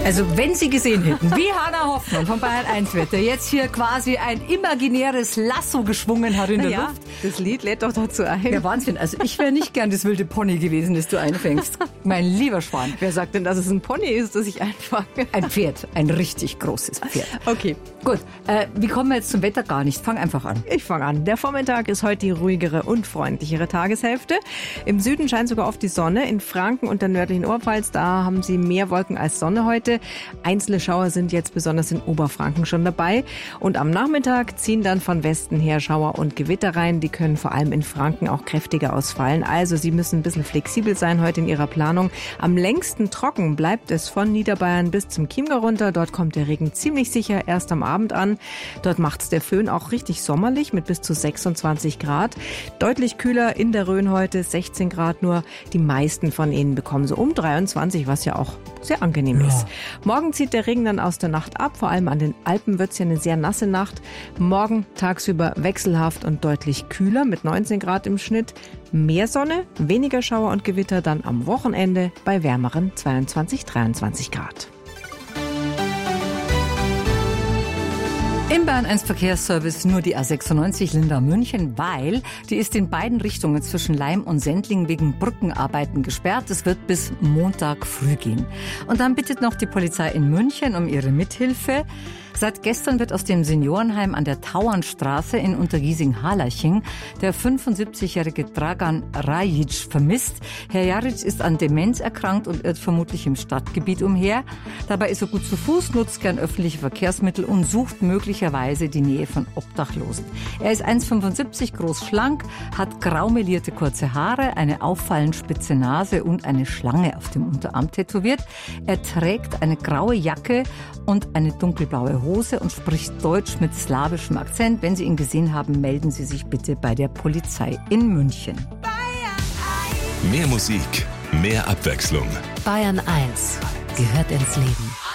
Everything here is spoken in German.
Also wenn Sie gesehen hätten, wie Hannah Hoffmann von Bayern 1 Wetter jetzt hier quasi ein imaginäres Lasso geschwungen hat in der Luft. Das Lied lädt doch dazu ein. Ja, Wahnsinn. Also ich wäre nicht gern das wilde Pony gewesen, das du einfängst. Mein lieber Schwan. Wer sagt denn, dass es ein Pony ist, das ich einfange? Ein Pferd. Ein richtig großes Pferd. Okay. Gut. Wie kommen wir jetzt zum Wetter? Gar nicht. Fang einfach an. Ich fange an. Der Vormittag ist heute die ruhigere und freundlichere Tageshälfte. Im Süden scheint sogar oft die Sonne. In Franken und der nördlichen Oberpfalz, da haben sie mehr Wolken als Sonne heute. Einzelne Schauer sind jetzt besonders in Oberfranken schon dabei. Und am Nachmittag ziehen dann von Westen her Schauer und Gewitter rein. Die können vor allem in Franken auch kräftiger ausfallen. Also Sie müssen ein bisschen flexibel sein heute in Ihrer Planung. Am längsten trocken bleibt es von Niederbayern bis zum Chiemgau runter. Dort kommt der Regen ziemlich sicher erst am Abend an. Dort macht's der Föhn auch richtig sommerlich mit bis zu 26 Grad. Deutlich kühler in der Rhön heute, 16 Grad nur. Die meisten von Ihnen bekommen so um 23, was ja auch sehr angenehm ist. Morgen zieht der Regen dann aus der Nacht ab. Vor allem an den Alpen wird's ja eine sehr nasse Nacht. Morgen tagsüber wechselhaft und deutlich kühler mit 19 Grad im Schnitt. Mehr Sonne, weniger Schauer und Gewitter dann am Wochenende bei wärmeren 22, 23 Grad. Im Bayern 1 Verkehrsservice nur die A96 Lindau-München, weil die ist in beiden Richtungen zwischen Laim und Sendling wegen Brückenarbeiten gesperrt. Es wird bis Montag früh gehen. Und dann bittet noch die Polizei in München um ihre Mithilfe. Seit gestern wird aus dem Seniorenheim an der Tauernstraße in Untergiesing-Harlaching der 75-jährige Dragan Rajic vermisst. Herr Jaric ist an Demenz erkrankt und irrt vermutlich im Stadtgebiet umher. Dabei ist er gut zu Fuß, nutzt gern öffentliche Verkehrsmittel und sucht möglicherweise die Nähe von Obdachlosen. Er ist 1,75 groß, schlank, hat grau melierte kurze Haare, eine auffallend spitze Nase und eine Schlange auf dem Unterarm tätowiert. Er trägt eine graue Jacke und eine dunkelblaue Hose und spricht Deutsch mit slawischem Akzent. Wenn Sie ihn gesehen haben, melden Sie sich bitte bei der Polizei in München. Mehr Musik, mehr Abwechslung. Bayern 1 gehört ins Leben.